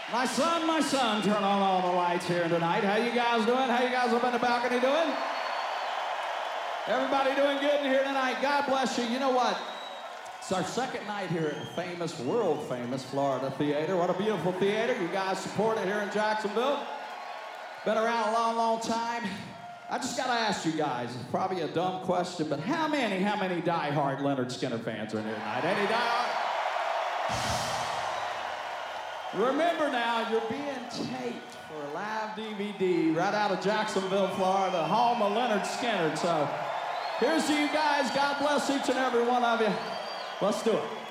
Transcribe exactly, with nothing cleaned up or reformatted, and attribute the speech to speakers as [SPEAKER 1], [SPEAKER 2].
[SPEAKER 1] My son, my son, turn on all the lights here tonight. How you guys doing? How you guys up in the balcony doing? Everybody doing good in here tonight? God bless you. You know what? It's our second night here at the famous, world famous Florida Theater. What a beautiful theater. You guys support it here in Jacksonville. Been around a long, long time. I just gotta ask you guys, it's probably a dumb question, but how many, how many die-hard Lynyrd Skynyrd fans are in here tonight? Any die-hard? Remember now, you're being taped for a live D V D right out of Jacksonville, Florida, home of Lynyrd Skynyrd. So here's to you guys. God bless each and every one of you. Let's do it.